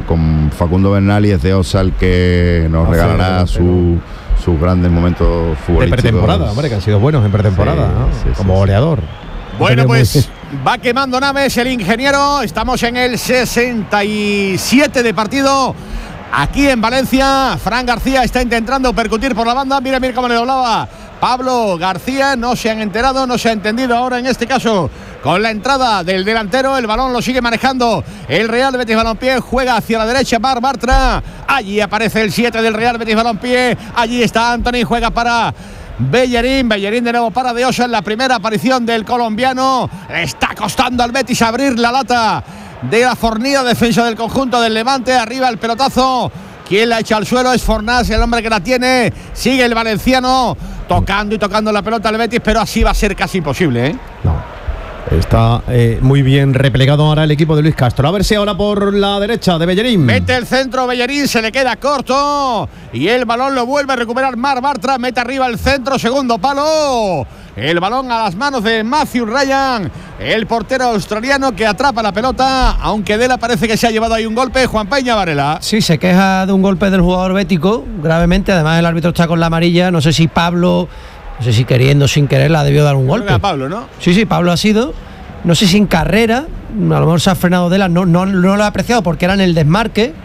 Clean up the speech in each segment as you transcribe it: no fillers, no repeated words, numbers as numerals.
con Facundo Bernal, y es de Osa el que nos regalará sus grandes momentos futbolísticos. De pretemporada, hombre, que han sido buenos en pretemporada, ¿no? Como goleador. Bueno, pues va quemando naves el ingeniero. Estamos en el 67 de partido. Aquí en Valencia, Fran García está intentando percutir por la banda. Mira cómo le doblaba Pablo García. No se han enterado, no se ha entendido ahora en este caso con la entrada del delantero. El balón lo sigue manejando el Real Betis Balompié. Juega hacia la derecha Marc Bartra. Allí aparece el 7 del Real Betis Balompié. Allí está Anthony, juega para Bellerín de nuevo para De Osa en la primera aparición del colombiano. Está costando al Betis abrir la lata de la fornida defensa del conjunto del Levante. Arriba el pelotazo. Quien la echa al suelo es Fornás, el hombre que la tiene. Sigue el valenciano tocando la pelota al Betis, pero así va a ser casi imposible, ¿eh? No. Está muy bien replegado ahora el equipo de Luis Castro. A ver si ahora por la derecha de Bellerín. Mete el centro Bellerín, se le queda corto. Y el balón lo vuelve a recuperar Marc Bartra. Mete arriba el centro, segundo palo. El balón a las manos de Matthew Ryan, el portero australiano que atrapa la pelota. Aunque Dela parece que se ha llevado ahí un golpe. Juan Peña Varela. Sí, se queja de un golpe del jugador bético, gravemente. Además el árbitro está con la amarilla. No sé si Pablo... No sé si queriendo o sin querer la debió dar un golpe. A Pablo, ¿no? Sí, Pablo ha sido. No sé si en carrera. A lo mejor se ha frenado Dela. No lo ha apreciado porque era en el desmarque.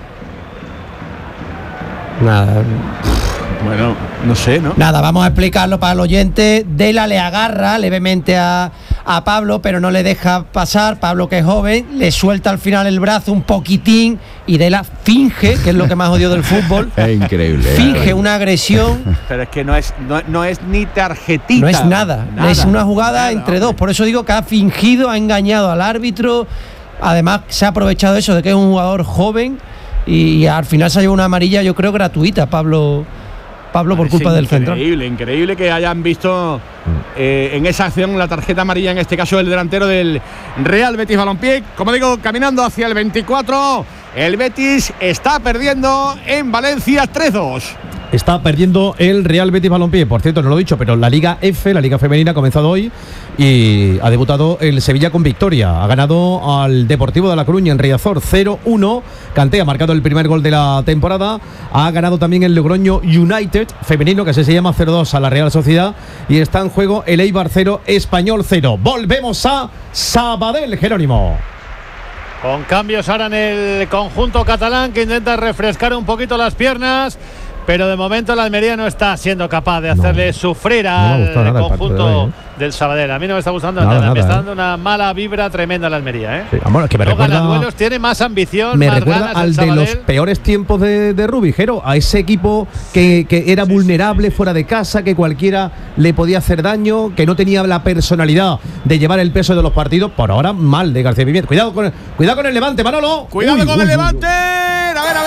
Nada. Bueno, no sé, ¿no? Nada, vamos a explicarlo para el oyente. Dela le agarra levemente a Pablo, pero no le deja pasar. Pablo, que es joven, le suelta al final el brazo un poquitín y Dela finge, que es lo que más odio del fútbol. Es increíble. Finge una agresión. Pero es que no es ni tarjetita. No es nada. Es una jugada entre dos. Por eso digo que ha fingido, ha engañado al árbitro. Además, se ha aprovechado eso de que es un jugador joven y al final se ha llevado una amarilla, yo creo, gratuita, Pablo por culpa del centro. Increíble que hayan visto en esa acción la tarjeta amarilla, en este caso el delantero del Real Betis Balompié. Como digo, caminando hacia el 24, el Betis está perdiendo en Valencia 3-2. Está perdiendo el Real Betis Balompié. Por cierto, no lo he dicho, pero la Liga F, la Liga Femenina, ha comenzado hoy y ha debutado el Sevilla con victoria. Ha ganado al Deportivo de La Coruña en Riazor 0-1. Kanté ha marcado el primer gol de la temporada. Ha ganado también el Logroño United femenino, que así se llama, 0-2 a la Real Sociedad. Y está en juego el Eibar 0, Español 0. Volvemos a Sabadell, Jerónimo. Con cambios ahora en el conjunto catalán, que intenta refrescar un poquito las piernas. Pero de momento la Almería no está siendo capaz de hacerle sufrir al conjunto del Sabadell. A mí no me está gustando nada. Me está dando una mala vibra tremenda la Almería, ¿eh? Sí, amor, es que me no recuerda, gana duelos, tiene más ambición, me más recuerda ganas al de los peores tiempos de Rubijero, a ese equipo que era vulnerable fuera de casa, que cualquiera le podía hacer daño, que no tenía la personalidad de llevar el peso de los partidos. Por ahora, mal de García Pimienta. Cuidado con el Levante, Manolo. Cuidado con el Levante. A ver,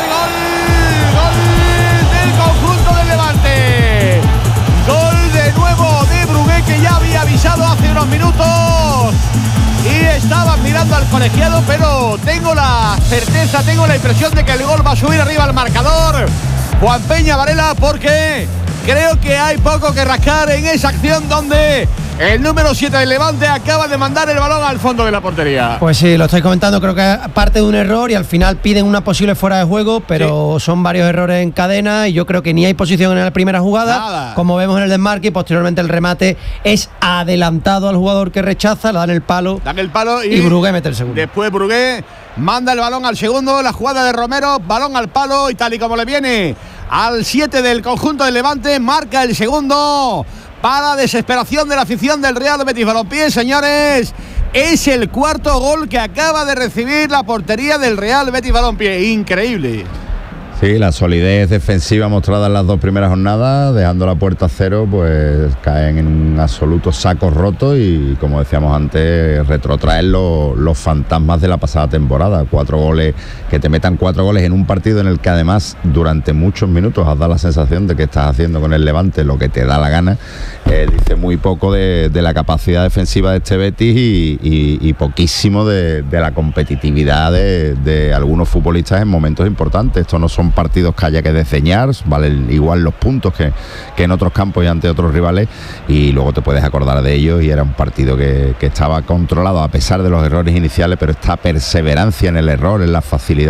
conjunto del Levante. Gol de nuevo de Brugué, que ya había avisado hace unos minutos y estaba mirando al colegiado, pero tengo la certeza, tengo la impresión de que el gol va a subir arriba al marcador. Juan Peña Varela, porque creo que hay poco que rascar en esa acción donde el número 7 del Levante acaba de mandar el balón al fondo de la portería. Pues sí, lo estáis comentando, creo que parte de un error y al final piden una posible fuera de juego, pero son varios errores en cadena y yo creo que ni hay posición en la primera jugada. Nada. Como vemos en el desmarque, y posteriormente el remate es adelantado al jugador que rechaza, le dan el palo y Brugué mete el segundo. Después Brugué manda el balón al segundo, la jugada de Romero, balón al palo y tal y como le viene al 7 del conjunto del Levante, marca el segundo. Para desesperación de la afición del Real Betis Balompié, señores, es el cuarto gol que acaba de recibir la portería del Real Betis Balompié. Increíble. Sí, la solidez defensiva mostrada en las dos primeras jornadas, dejando la puerta a cero, pues caen en un absoluto saco roto y, como decíamos antes, retrotraen los fantasmas de la pasada temporada. 4 goles, que te metan 4 goles en un partido en el que además durante muchos minutos has dado la sensación de que estás haciendo con el Levante lo que te da la gana. Dice muy poco de la capacidad defensiva de este Betis y poquísimo de la competitividad de algunos futbolistas en momentos importantes. Estos no son partidos que haya que desdeñar, valen igual los puntos que en otros campos y ante otros rivales, y luego te puedes acordar de ellos, y era un partido que estaba controlado a pesar de los errores iniciales, pero esta perseverancia en el error, en la facilidad